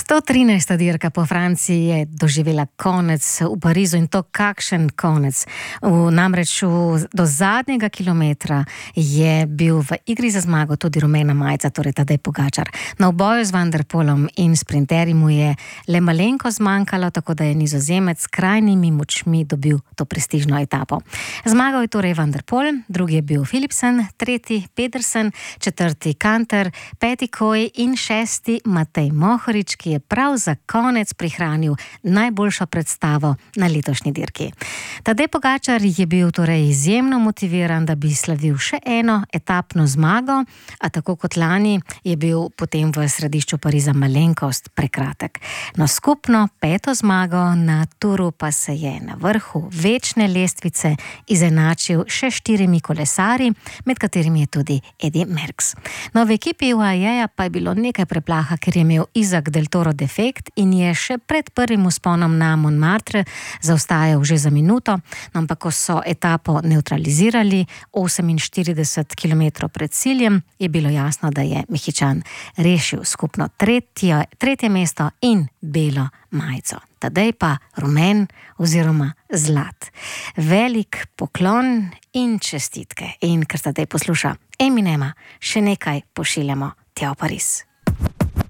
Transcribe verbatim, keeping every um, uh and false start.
sto trinajsta dirka po Franciji je doživela konec v Parizu in to kakšen konec. V, namreč v, do zadnjega kilometra je bil v igri za zmago tudi rumena majica, torej Tadej Pogačar. Na boju z Van der Poelom in sprinterji mu je le malenko zmanjkalo, tako da je Nizozemec s krajnimi močmi dobil to prestižno etapo. Zmagal je torej Van der Poel, drugi je bil Philipsen, tretji Pedersen, četrti Kanter, peti Koj in šesti Matej Mohorič, ki je prav za konec prihranil najboljšo predstavo na letošnji dirki. Tadej Pogačar je bil torej izjemno motiviran, da bi slavil še eno etapno zmago, a tako kot lani je bil potem v središču Pariza malenkost prekratek. No, skupno peto zmago na Turu pa se je na vrhu večne lestvice izenačil še štirimi kolesarji, med katerimi je tudi Eddy Merckx. No, v ekipi U A E-ja pa je bilo nekaj preplaha, ker je imel Isaac Del Toro defekt in je še pred prvim vzponom na Montmartre zaostajal že za minuto, no, ampak ko so etapo nevtralizirali oseminštirideset kilometrov pred ciljem, je bilo jasno, da je Mehičan rešil skupno tretje, tretje mesto in belo majico. Tadej pa rumen oziroma zlat. Velik poklon in čestitke. In ker Tadej posluša Eminema, še nekaj pošiljamo tja v Pariz.